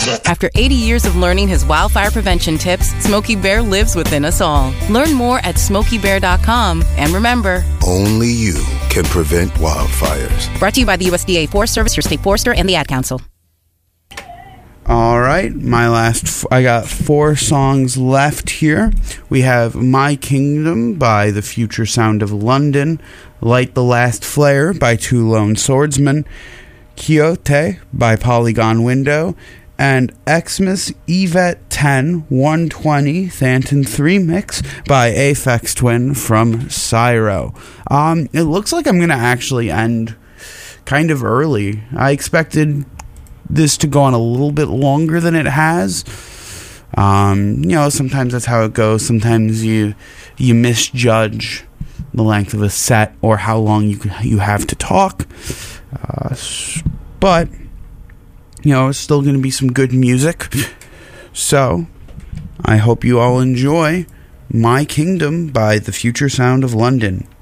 After 80 years of learning his wildfire prevention tips, Smokey Bear lives within us all. Learn more at SmokeyBear.com. And remember, only you can prevent wildfires. Brought to you by the USDA Forest Service, your state forester, and the Ad Council. All right, I got 4 songs left here. We have My Kingdom by The Future Sound of London, Light the Last Flare by Two Lone Swordsmen, Quixote by Polygon Window, and Xmas Yvette 10 120 Thanton 3 mix by Aphex Twin from Cyro. It looks like I'm going to actually end kind of early. I expected this to go on a little bit longer than it has. Sometimes that's how it goes. Sometimes you misjudge the length of a set or how long you have to talk. But it's still going to be some good music. So I hope you all enjoy My Kingdom by The Future Sound of London.